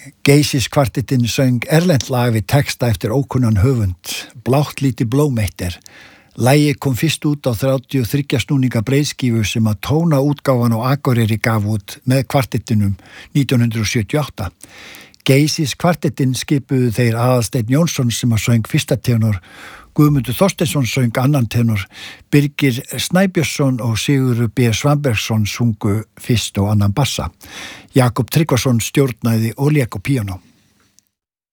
Geysis-kvartettinn söng erlent lag við texta eftir ókunnan höfund, Blátt lítið blómeitt. Lagið kom fyrst út á 33 snúninga breiðskífu sem að tóna útgáfan á Akureyri gaf út með kvartettinum 1978. Geysis-kvartettinn skipuðu þeir Aðalsteinn Jónsson sem að söng fyrsta tenor, Guðmundur Þorsteinsson söng annan tenor, Birgir Snæbjörnsson og Sigurður B. Svanbergsson sungu fyrst og annan bassa. Jakob Tryggvason stjórnaði og lék á píanó.